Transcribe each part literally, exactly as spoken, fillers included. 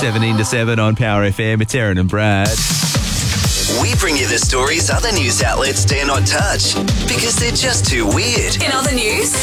seventeen to seven on Power F M. It's Aaron and Brad. We bring you the stories other news outlets dare not touch because they're just too weird. In other news,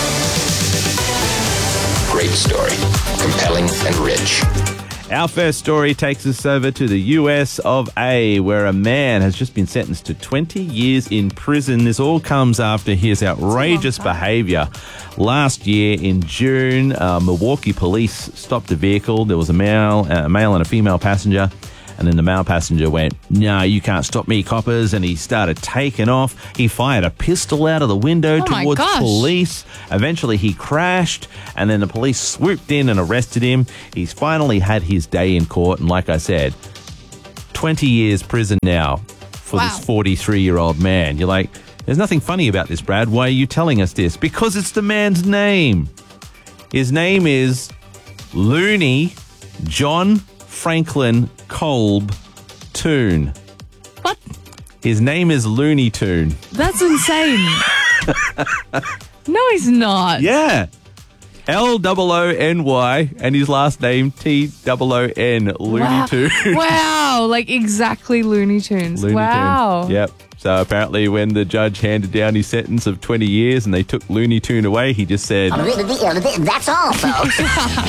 Great story. Compelling and rich. Our first story takes us over to the U S of A, where a man has just been sentenced to twenty years in prison. This all comes after his outrageous behaviour. Last year in June, uh, Milwaukee police stopped a vehicle. There was a male, a male and a female passenger. And then the male passenger went, "No, you can't stop me, coppers." And he started taking off. He fired a pistol out of the window Oh my towards gosh. police. Eventually he crashed, and then the police swooped in and arrested him. He's finally had his day in court. And like I said, twenty years prison now for Wow. this forty-three-year-old man. You're like, there's nothing funny about this, Brad. Why are you telling us this? Because it's the man's name. His name is Looney John Franklin Kolb Toon. What? His name is Looney Toon. That's insane. No, he's not. Yeah. L O O N Y and his last name T O O N. Looney Wow. Toon. Wow, like exactly Looney Tunes. Looney wow. Toon. Yep. So apparently when the judge handed down his sentence of twenty years and they took Looney Toon away, he just said, That's all, folks.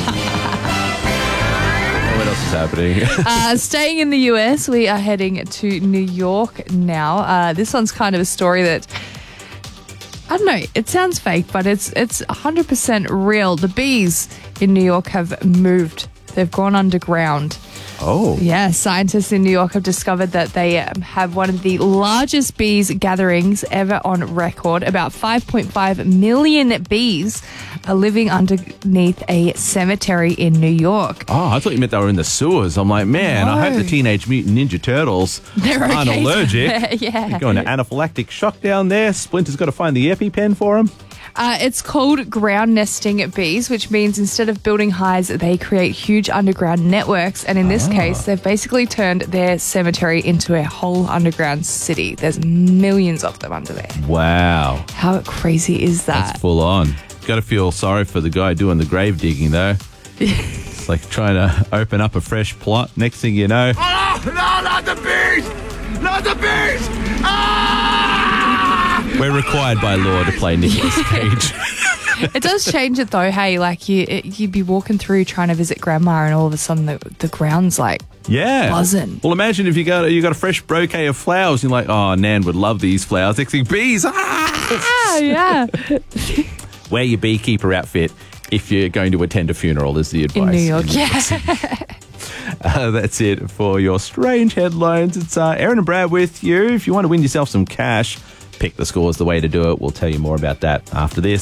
what else is happening? Uh, staying in the U S, we are heading to New York now. Uh, this one's kind of a story that, I don't know, it sounds fake, but it's it's one hundred percent real. The bees in New York have moved. They've gone underground. Oh. Yeah, scientists in New York have discovered that they um, have one of the largest bees gatherings ever on record. About five point five million bees are living underneath a cemetery in New York. Oh, I thought you meant they were in the sewers. I'm like, man, I hope No. the Teenage Mutant Ninja Turtles They're aren't okay. allergic. Yeah. They're going to anaphylactic shock down there. Splinter's got to find the EpiPen for him. Uh, it's called ground nesting bees, which means instead of building hives, they create huge underground networks. And in this case, they've basically turned their cemetery into a whole underground city. There's millions of them under there. Wow. How crazy is that? That's full on. Got to feel sorry for the guy doing the grave digging, though. It's like trying to open up a fresh plot. Next thing you know, Oh, no, not the bees! Not the bees! Ah! we're required by law to play Nicolas Cage. It does change it though. Hey, like you, it, you'd be walking through trying to visit grandma, and all of a sudden the, the ground's like Yeah. buzzing. Well, imagine if you got you got a fresh bouquet of flowers. You're like, oh, Nan would love these flowers. Next thing, bees. Ah! Ah, yeah. Wear your beekeeper outfit if you're going to attend a funeral, is the advice. In New York, yeah. Uh, that's it for your strange headlines. It's uh, Aaron and Brad with you. If you want to win yourself some cash, Pick the Score is the way to do it. We'll tell you more about that after this.